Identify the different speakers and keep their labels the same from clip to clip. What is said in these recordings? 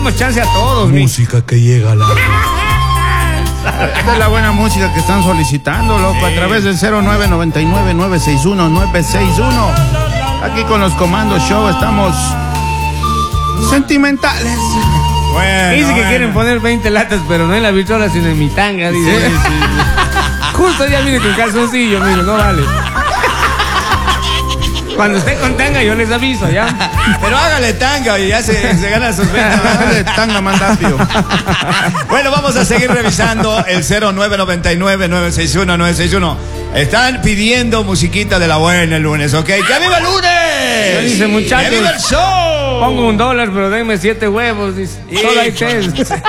Speaker 1: damos chance a todos,
Speaker 2: Música que llega a la...
Speaker 3: Esta es la buena música que están solicitando, loco, a través del 0999-961-961. Aquí con los Comandos Show estamos sentimentales.
Speaker 1: Bueno, dice que quieren poner 20 latas, pero no en la virtuola, sino en mi tanga, dice. Sí. Justo ya viene con calzoncillo, mire, no vale. Cuando esté con tanga yo les aviso, ¿ya?
Speaker 4: Pero hágale tanga y ya se gana sus ventas.
Speaker 3: Hágale tanga más rápido.
Speaker 4: Bueno, vamos a seguir revisando el 0999-961-961. Están pidiendo musiquita de la buena el lunes, ¿ok? ¡Que viva el lunes!
Speaker 1: Dice, muchachos,
Speaker 4: ¡que viva el show!
Speaker 1: Pongo $1, pero denme 7 huevos, dice. Solo hay 3.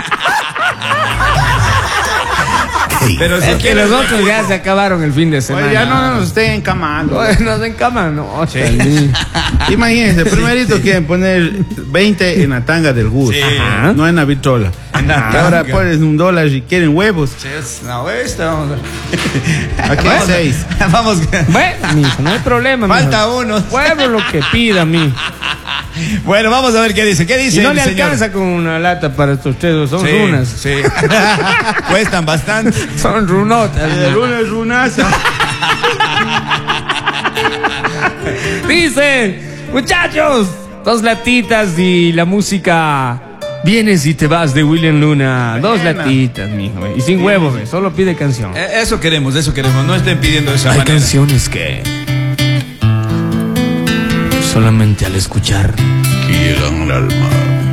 Speaker 1: Pero es que los otros ya se acabaron el fin de semana.
Speaker 3: Oye, ya no nos estén encamando.
Speaker 1: Nos encaman, no.
Speaker 4: Sí.
Speaker 3: Imagínense, primerito quieren poner 20 en la tanga del Gus,
Speaker 4: Sí.
Speaker 3: no en la vitrola. Ahora pones $1 y quieren huevos.
Speaker 4: No, esta vamos a...
Speaker 3: Aquí hay 6.
Speaker 4: Vamos.
Speaker 1: Bueno, mijo, no hay problema.
Speaker 4: Falta
Speaker 1: mijo.
Speaker 4: uno.
Speaker 1: Pueblo lo que pida, mijo.
Speaker 4: Bueno, vamos a ver qué dice. ¿Qué dice
Speaker 1: Y no
Speaker 4: el
Speaker 1: le
Speaker 4: señor?
Speaker 1: alcanza con una lata para estos ustedes, son runas.
Speaker 4: Sí. Cuestan bastante.
Speaker 1: Son runotas.
Speaker 3: De lunes runaza.
Speaker 1: Dice, muchachos, 2 latitas y la música Vienes y te vas de William Luna. 2 latitas, mijo. Y sin huevos, solo pide canción.
Speaker 4: Eso queremos. No estén pidiendo de esa
Speaker 1: Hay
Speaker 4: manera.
Speaker 1: canciones que solamente al escuchar
Speaker 2: Que llegan al alma.